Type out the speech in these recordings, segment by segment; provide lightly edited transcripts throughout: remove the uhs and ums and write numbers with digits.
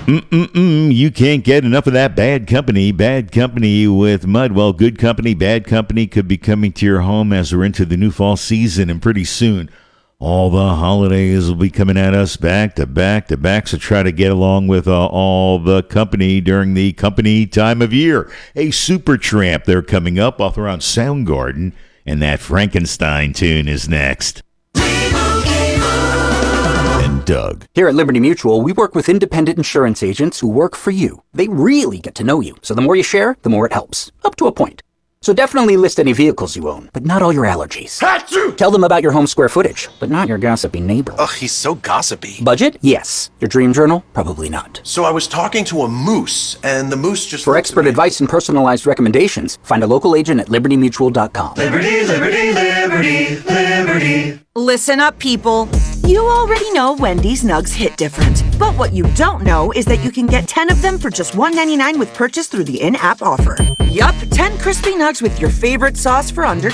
You can't get enough of that bad company. Bad company with Mud. Well, good company, bad company could be coming to your home as we're into the new fall season, and pretty soon all the holidays will be coming at us back to back to back. So try to get along with all the company during the company time of year. A Supertramp, they're coming up off around Soundgarden, and that Frankenstein tune is next. Doug. Here at Liberty Mutual, we work with independent insurance agents who work for you. They really get to know you, so the more you share, the more it helps. Up to a point. So definitely list any vehicles you own, but not all your allergies. Achoo! Tell them about your home square footage, but not your gossipy neighbor. Ugh, he's so gossipy. Budget? Yes. Your dream journal? Probably not. So I was talking to a moose, and the moose just... For expert advice and personalized recommendations, find a local agent at libertymutual.com. Liberty, liberty, liberty, liberty. Listen up, people. You already know Wendy's Nugs hit different. But what you don't know is that you can get 10 of them for just $1.99 with purchase through the in-app offer. Yup, 10 crispy nugs with your favorite sauce for under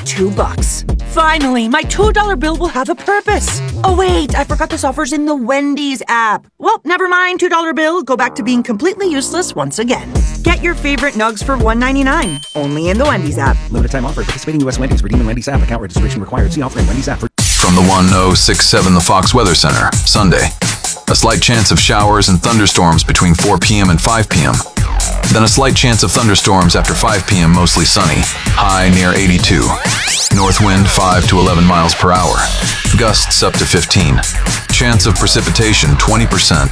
$2. Finally, my $2 bill will have a purpose. Oh wait, I forgot this offer's in the Wendy's app. Well, never mind, $2 bill. Go back to being completely useless once again. Get your favorite nugs for $1.99. Only in the Wendy's app. Limited time offer. Participating U.S. Wendy's. Redeem in Wendy's app. Account registration required. See offer in Wendy's app. From the 1067 The Fox Weather Center, Sunday. A slight chance of showers and thunderstorms between 4 p.m. and 5 p.m. Then a slight chance of thunderstorms after 5 p.m. mostly sunny. High near 82. North wind 5 to 11 miles per hour. Gusts up to 15. Chance of precipitation 20%.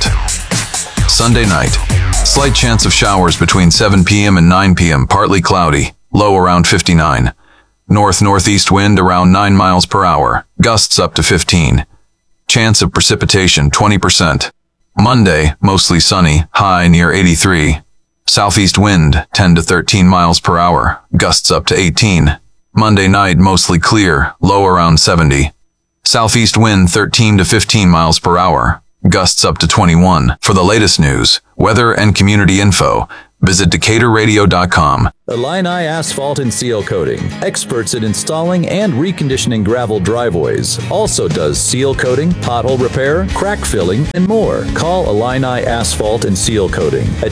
Sunday night. Slight chance of showers between 7 p.m. and 9 p.m. Partly cloudy. Low around 59. North-northeast wind around 9 miles per hour. Gusts up to 15. Chance of precipitation 20%. Monday, mostly sunny. High near 83. Southeast wind 10 to 13 miles per hour. Gusts up to 18. Monday night, mostly clear. Low around 70. Southeast wind 13 to 15 miles per hour. Gusts up to 21. For the latest news, weather, and community info, visit DecaturRadio.com. Illini Asphalt and Seal Coating, experts in installing and reconditioning gravel driveways. Also does seal coating, pothole repair, crack filling, and more. Call Illini Asphalt and Seal Coating at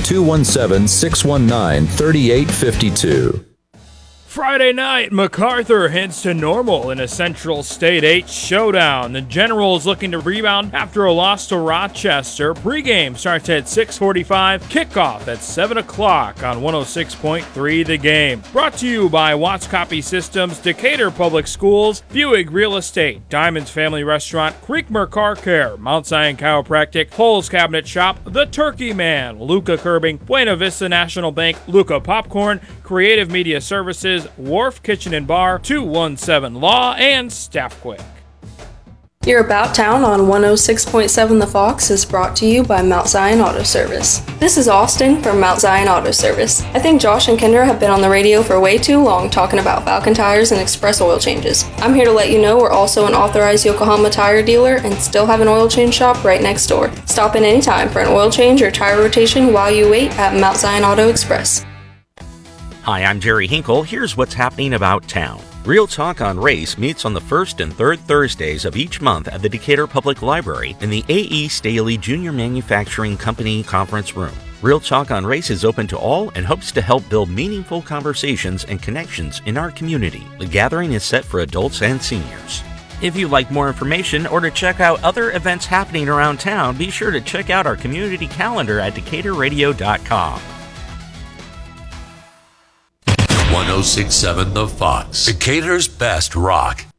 217-619-3852. Friday night, MacArthur heads to normal in a Central State 8 showdown. The Generals looking to rebound after a loss to Rochester. Pregame starts at 6:45, kickoff at 7 o'clock on 106.3 The Game. Brought to you by Watts Copy Systems, Decatur Public Schools, Buick Real Estate, Diamonds Family Restaurant, Creekmer Car Care, Mount Zion Chiropractic, Holes Cabinet Shop, The Turkey Man, Luca Curbing, Buena Vista National Bank, Luca Popcorn, Creative Media Services, Wharf Kitchen and Bar, 217 Law, and Staff Quick. Your About Town on 106.7 The Fox is brought to you by Mount Zion Auto Service. This is Austin from Mount Zion Auto Service. I think Josh and Kendra have been on the radio for way too long talking about Falcon tires and express oil changes. I'm here to let you know we're also an authorized Yokohama tire dealer and still have an oil change shop right next door. Stop in anytime for an oil change or tire rotation while you wait at Mount Zion Auto Express. Hi, I'm Jerry Hinkle. Here's what's happening about town. Real Talk on Race meets on the first and third Thursdays of each month at the Decatur Public Library in the A.E. Staley Junior Manufacturing Company Conference Room. Real Talk on Race is open to all and hopes to help build meaningful conversations and connections in our community. The gathering is set for adults and seniors. If you'd like more information or to check out other events happening around town, be sure to check out our community calendar at DecaturRadio.com. 1067 The Fox, Decatur's best rock.